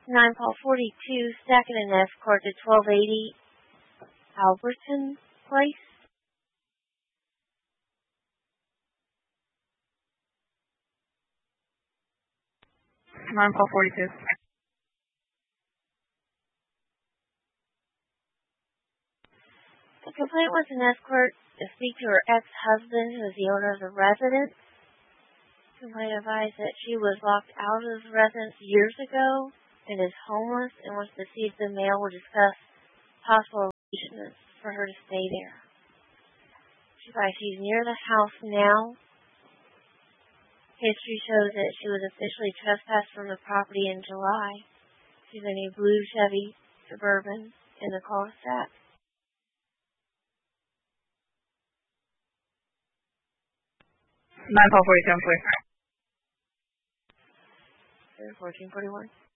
9 Paul 42, second and escort to 1280 Alberton Place. Paul 42. The complaint was an escort to speak to her ex-husband, who is the owner of the residence. The complaint advised that she was locked out of the residence years ago and is homeless and wants to see if the male will discuss possible arrangements for her to stay there. She advised she's near the house now. History shows that she was officially trespassed from the property in July. She's in a blue Chevy Suburban in the cul-de-sac. Paul 47, please. 1441.